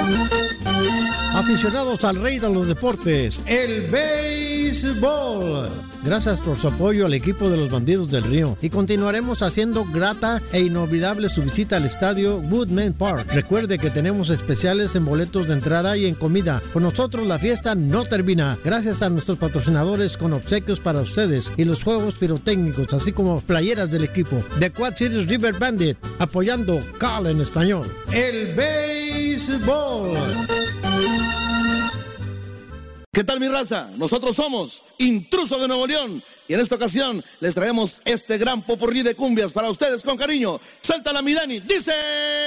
Aficionados al rey de los deportes, el béisbol. Gracias por su apoyo al equipo de los Bandidos del Río y continuaremos haciendo grata e inolvidable su visita al estadio Woodman Park. Recuerde que tenemos especiales en boletos de entrada y en comida. Con nosotros la fiesta no termina. Gracias a nuestros patrocinadores con obsequios para ustedes y los juegos pirotécnicos, así como playeras del equipo. The Quad Cities River Bandit, apoyando Cal en español. El béisbol. ¿Qué tal, mi raza? Nosotros somos Intrusos de Nuevo León y en esta ocasión les traemos este gran popurrí de cumbias para ustedes con cariño. Suéltala, mi Dani, dice...